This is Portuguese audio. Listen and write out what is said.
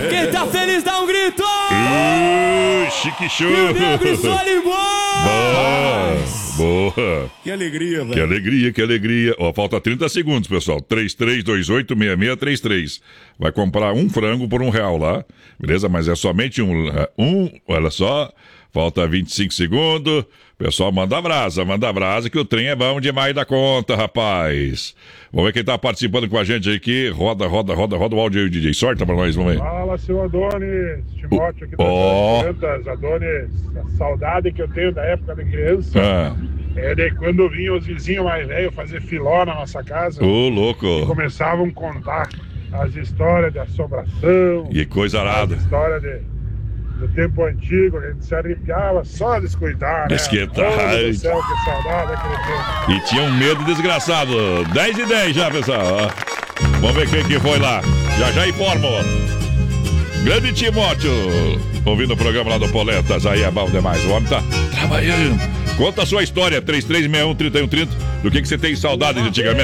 Quem tá feliz dá um grito! Chique show! E o Negro Boa! Que alegria, velho. Que alegria, que alegria. Ó, falta 30 segundos, pessoal. 33286633. Vai comprar um frango por R$1 lá, beleza? Mas é somente olha só. Falta 25 segundos. Pessoal, manda brasa que o trem é bom demais da conta, rapaz. Vamos ver quem tá participando com a gente aqui. Roda o áudio aí, DJ. Sorta pra nós, vamos aí. Fala, seu Adonis. Timóteo aqui das Adonis. A saudade que eu tenho da época de criança é de quando vinham os vizinhos mais velhos fazer filó na nossa casa. Ô, louco. E começavam a contar as histórias de assombração. E coisa arada. As histórias do tempo antigo, a gente se arrepiava só de escutar, né? Ai, do céu, que saudade daquele tempo. E tinha um medo desgraçado. 10:10 já, pessoal. Vamos ver quem que foi lá. Já informo. Grande Timóteo, ouvindo o programa lá do Poletas, aí é bom demais. O homem tá trabalhando. Conta a sua história, 3361-3130. Do que você tem saudade de antigamente?